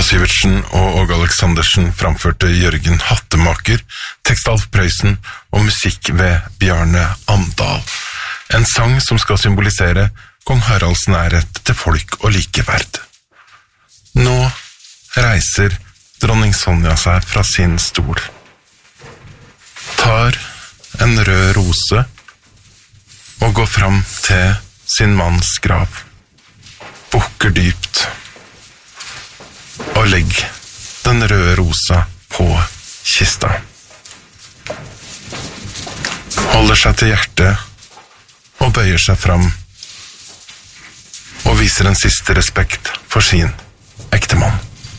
Ida Syvertsen og Åge Aleksandersen framførte Jørgen Hattemaker, tekst Alf Prøysen og musikk ved Bjarne Amdal. En sang som skal symbolisere kong Haralds nærhet til folk og likeverd. Nå reiser dronning Sonja seg fra sin stol, tar en rød rose og går fram til sin manns grav, bukker dypt og legg den røde rosa på kista. Holder seg til hjertet og bøyer seg fram og viser en siste respekt for sin ektemann.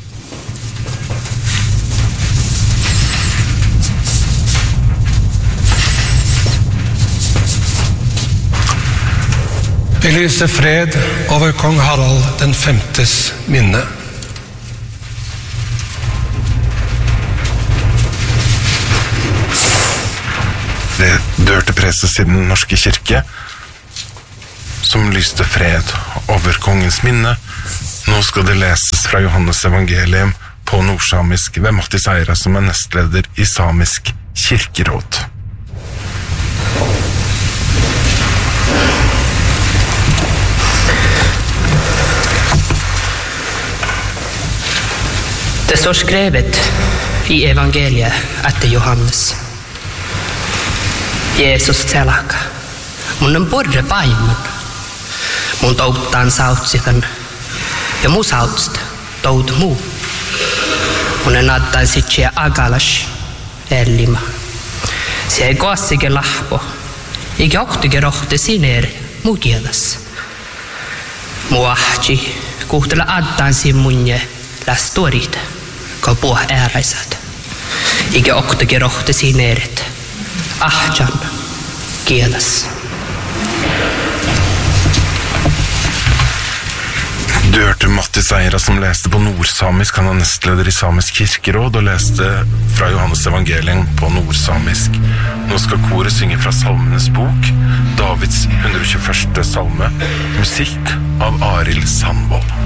Vi lyser fred over kong Harald den 5.s minne. Det dørte preses i den norske kirke, som lyste fred over kongens minne. Nå skal det leses fra Johannes evangelium på nordsamisk ved Mattis Eira, som er nestleder i Samisk kirkeråd. Det står skrevet i evangeliet etter Johannes. Jeesus selaka. Mun on porre paimun. Mun touttaan sautsikan. Ja mu sautsta tout muu. Mun en attain sitsiä agalas ellima. Se ei koassike lahpo. Eikä ohtike rohte sineer mu kielas. Mu ahti kuhtela attain siin munje läs tuorita. Ka puh ääräisät. Eikä ohtike rohte sineeret. Ahtjan kielas. Du hørte Mattis Eira som leste på nordsamisk. Han er nestleder i Samisk kirkeråd og leste fra Johannes evangelium på nordsamisk. Nå skal koret synge fra Salmenes bok, Davids 121. salme, musikk av Arild Sandvold.